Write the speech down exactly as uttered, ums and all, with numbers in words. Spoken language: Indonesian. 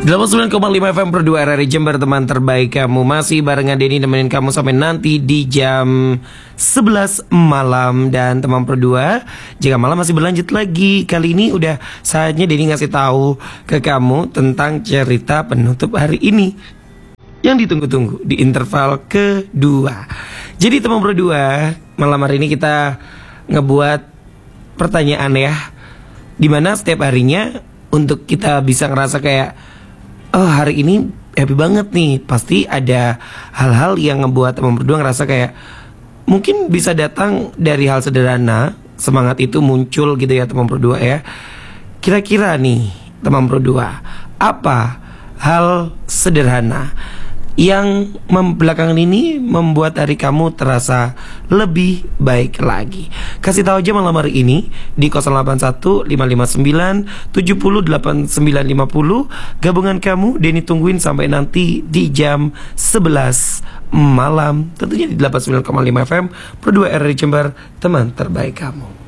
delapan puluh sembilan koma lima F M Pro dua R R I Jember, teman terbaik kamu. Masih barengan Denny nemenin kamu sampai nanti di jam sebelas malam. Dan teman Pro dua, jika malam masih berlanjut lagi, kali ini udah saatnya Denny ngasih tahu ke kamu tentang cerita penutup hari ini yang ditunggu-tunggu di interval kedua. Jadi teman Pro dua, malam hari ini kita ngebuat pertanyaan ya, dimana setiap harinya untuk kita bisa ngerasa kayak, oh hari ini happy banget nih, pasti ada hal-hal yang ngebuat teman berdua ngerasa kayak mungkin bisa datang dari hal sederhana. Semangat itu muncul gitu ya teman berdua ya. Kira-kira nih teman berdua, apa hal sederhana yang belakangan ini membuat hari kamu terasa lebih baik lagi? Kasih tahu aja malam hari ini di nol delapan satu lima lima sembilan tujuh nol delapan sembilan lima nol. Gabungan kamu Denny tungguin sampai nanti di jam sebelas malam, tentunya di delapan puluh sembilan koma lima F M Pro dua R R I Jember, teman terbaik kamu.